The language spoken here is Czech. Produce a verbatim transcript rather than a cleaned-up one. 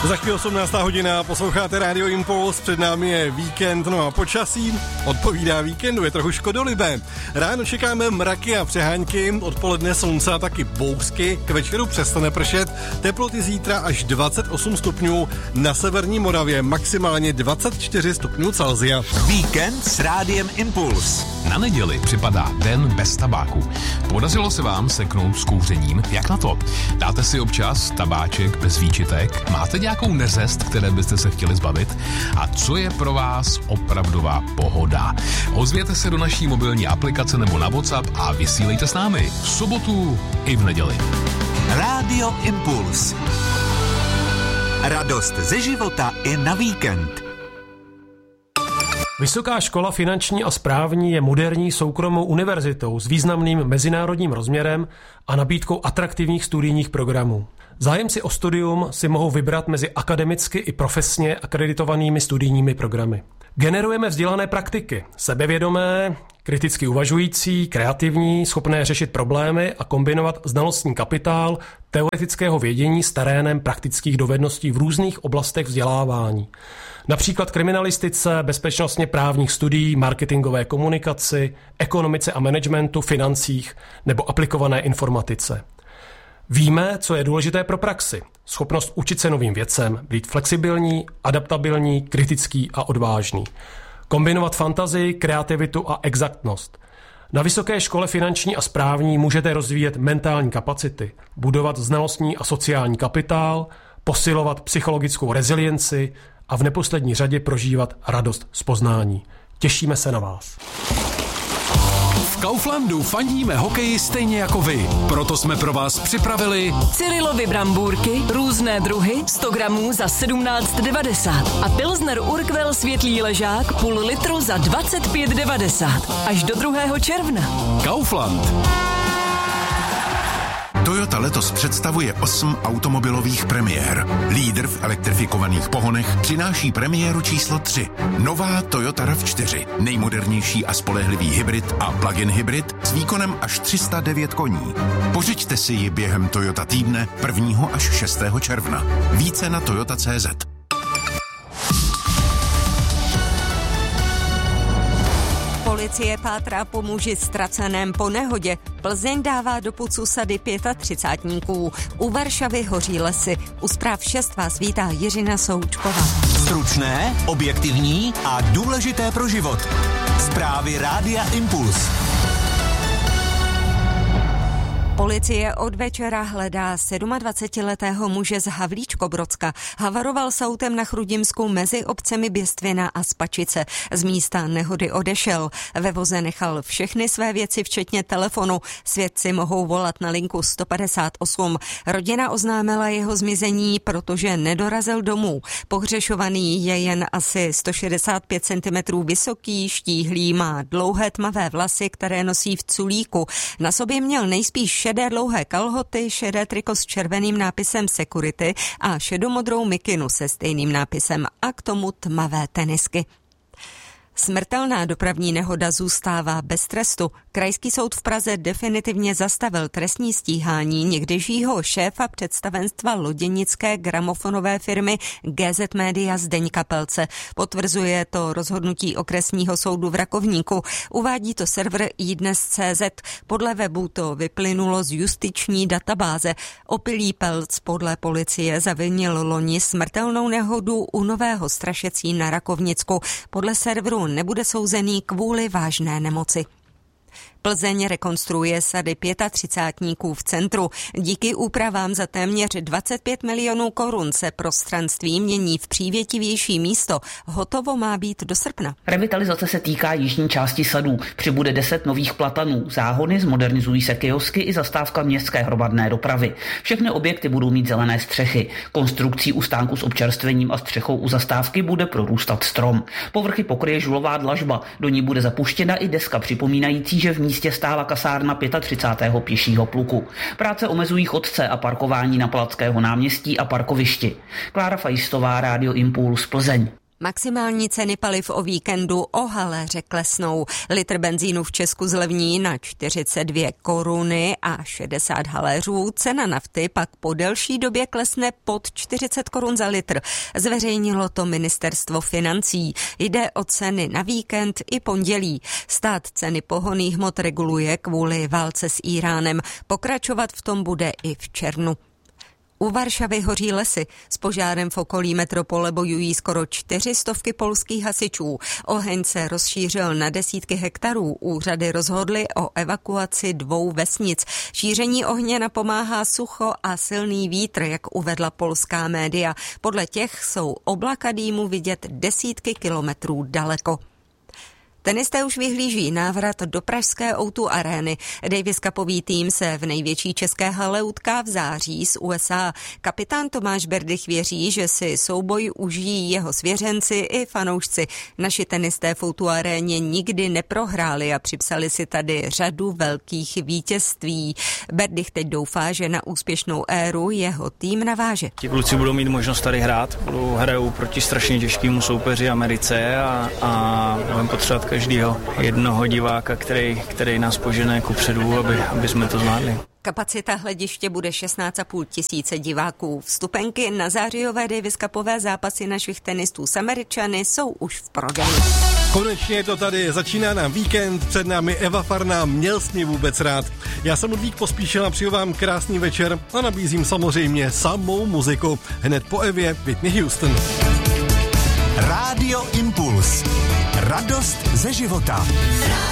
Za chvíli osmnáctá hodina, posloucháte Radio Impuls, před námi je víkend, no a počasí odpovídá víkendu, je trochu škodolibé. Ráno čekáme mraky a přehánky, odpoledne slunce a taky bouřky, k večeru přestane pršet, teploty zítra až dvacet osm stupňů, na severní Moravě maximálně dvacet čtyři stupňů Celsia. Víkend s Rádiem Impuls. Na neděli připadá den bez tabáku. Podařilo se vám seknout s kouřením? Jak na to? Dáte si občas tabáček bez výčitek? Máte nějakou neřest, které byste se chtěli zbavit? A co je pro vás opravdová pohoda? Ozvěte se do naší mobilní aplikace nebo na WhatsApp a vysílejte s námi v sobotu i v neděli. Rádio Impuls. Radost ze života i na víkend. Vysoká škola finanční a správní je moderní soukromou univerzitou s významným mezinárodním rozměrem a nabídkou atraktivních studijních programů. Zájemci o studium si mohou vybrat mezi akademicky i profesně akreditovanými studijními programy. Generujeme vzdělané praktiky, sebevědomé, kriticky uvažující, kreativní, schopné řešit problémy a kombinovat znalostní kapitál teoretického vědění s terénem praktických dovedností v různých oblastech vzdělávání. Například kriminalistice, bezpečnostně právních studií, marketingové komunikaci, ekonomice a managementu, financích nebo aplikované informatice. Víme, co je důležité pro praxi. Schopnost učit se novým věcem, být flexibilní, adaptabilní, kritický a odvážný. Kombinovat fantazii, kreativitu a exaktnost. Na Vysoké škole finanční a správní můžete rozvíjet mentální kapacity, budovat znalostní a sociální kapitál, posilovat psychologickou rezilienci a v neposlední řadě prožívat radost z poznání. Těšíme se na vás. V Kauflandu fandíme hokeji stejně jako vy. Proto jsme pro vás připravili Cyrilovy brambůrky, různé druhy, sto gramů za sedmnáct devadesát a Pilsner Urquell světlý ležák půl litru za dvacet pět devadesát. Až do druhého června. Kaufland. Toyota letos představuje osm automobilových premiér. Lídr v elektrifikovaných pohonech přináší premiéru číslo tři. Nová Toyota RAV čtyři. Nejmodernější a spolehlivý hybrid a plug-in hybrid s výkonem až tři sta devět koní. Pořiďte si ji během Toyota týdne prvního až šestého června. Více na toyota tečka cé zet. Policie pátrá po muži ztraceném po nehodě. Plzeň dává do pucu sady třicátníků. U Varšavy hoří lesy. U zpráv šest vás vítá Jiřina Součková. Stručné, objektivní a důležité pro život. Zprávy Rádia Impuls. Policie od večera hledá sedmadvacetiletého muže z Havlíčkobrodska. Havaroval s autem na Chrudimsku mezi obcemi Běstvina a Spačice. Z místa nehody odešel. Ve voze nechal všechny své věci, včetně telefonu. Svědci mohou volat na linku sto padesát osm. Rodina oznámila jeho zmizení, protože nedorazil domů. Pohřešovaný je jen asi sto šedesát pět centimetrů vysoký, štíhlý, má dlouhé tmavé vlasy, které nosí v culíku. Na sobě měl nejspíš šedé dlouhé kalhoty, šedé triko s červeným nápisem Security a šedomodrou mikinu se stejným nápisem a k tomu tmavé tenisky. Smrtelná dopravní nehoda zůstává bez trestu. Krajský soud v Praze definitivně zastavil trestní stíhání někdejšího šéfa představenstva loděnické gramofonové firmy G Z Media Zdeňka Pelce. Potvrzuje to rozhodnutí okresního soudu v Rakovníku. Uvádí to server iDnes tečka cé zet. Podle webu to vyplynulo z justiční databáze. Opilý Pelc podle policie zavinil loni smrtelnou nehodu u Nového Strašecí na Rakovnicku. Podle serveru nebude souzený kvůli vážné nemoci. Plzeň rekonstruuje sady třicátníků v centru. Díky úpravám za téměř dvacet pět milionů korun se prostranství mění v přívětivější místo. Hotovo má být do srpna. Revitalizace se týká jižní části sadů. Přibude deset nových platanů, záhony, zmodernizují se kiosky i zastávka městské hromadné dopravy. Všechny objekty budou mít zelené střechy. Konstrukcí u stánku s občerstvením a střechou u zastávky bude prorůstat strom. Povrchy pokryje žulová dlažba. Do ní bude zapuštěna i deska připomínající, že v místě stála kasárna třicátého pátého pěšího pluku. Práce omezují chodce a parkování na Palackého náměstí a parkovišti. Klára Fajstová, Rádio Impuls, Plzeň. Maximální ceny paliv o víkendu o haléře klesnou. Litr benzínu v Česku zlevní na čtyřicet dvě koruny a šedesát haléřů. Cena nafty pak po delší době klesne pod čtyřicet korun za litr. Zveřejnilo to ministerstvo financí. Jde o ceny na víkend i pondělí. Stát ceny pohonných hmot reguluje kvůli válce s Íránem. Pokračovat v tom bude i v červnu. U Varšavy hoří lesy. S požárem v okolí metropole bojují skoro čtyři stovky polských hasičů. Oheň se rozšířil na desítky hektarů. Úřady rozhodly o evakuaci dvou vesnic. Šíření ohně napomáhá sucho a silný vítr, jak uvedla polská média. Podle těch jsou oblaka dýmu vidět desítky kilometrů daleko. Tenisté už vyhlíží návrat do pražské ó dva arény. Davis Cupový tým se v největší české hale utká v září s U S A. Kapitán Tomáš Berdych věří, že si souboj užijí jeho svěřenci i fanoušci. Naši tenisté v ó dva aréně nikdy neprohráli a připsali si tady řadu velkých vítězství. Berdych teď doufá, že na úspěšnou éru jeho tým naváže. Ti kluci budou mít možnost tady hrát, budou hrajou proti strašně těžkému soupeři Americe a, a budeme potřebovat každého jednoho diváka, který, který nás požene kupředu, aby, aby jsme to zvládli. Kapacita hlediště bude šestnáct a půl tisíce diváků. Vstupenky na zářijové Davis Cupové zápasy našich tenistů s Američany jsou už v prodeji. Konečně je to tady, začíná nám víkend, před námi Eva Farná, měl jsi mě vůbec rád. Já jsem Ludvík Pospíšil a přeju vám krásný večer a nabízím samozřejmě samou muziku. Hned po Evě Whitney Houston. Rádio Impuls. Radost ze života.